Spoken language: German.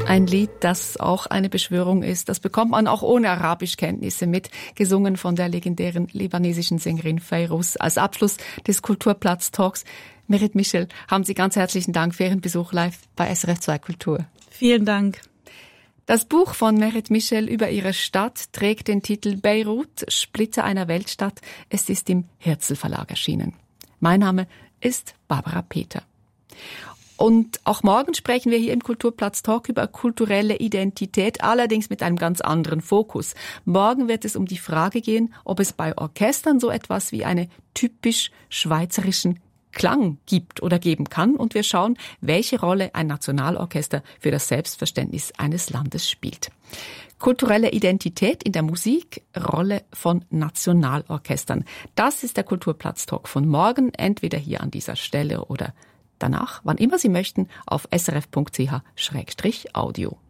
Ein Lied, das auch eine Beschwörung ist. Das bekommt man auch ohne Arabischkenntnisse mit, gesungen von der legendären libanesischen Sängerin Fairuz. Als Abschluss des Kulturplatz-Talks, Merit Michel, haben Sie ganz herzlichen Dank für Ihren Besuch live bei SRF 2 Kultur. Vielen Dank. Das Buch von Merit Michel über ihre Stadt trägt den Titel Beirut, Splitter einer Weltstadt. Es ist im Hirzel Verlag erschienen. Mein Name ist Barbara Peter. Und auch morgen sprechen wir hier im Kulturplatz Talk über kulturelle Identität, allerdings mit einem ganz anderen Fokus. Morgen wird es um die Frage gehen, ob es bei Orchestern so etwas wie einen typisch schweizerischen Klang gibt oder geben kann. Und wir schauen, welche Rolle ein Nationalorchester für das Selbstverständnis eines Landes spielt. Kulturelle Identität in der Musik, Rolle von Nationalorchestern. Das ist der Kulturplatz Talk von morgen, entweder hier an dieser Stelle oder danach, wann immer Sie möchten, auf srf.ch/audio.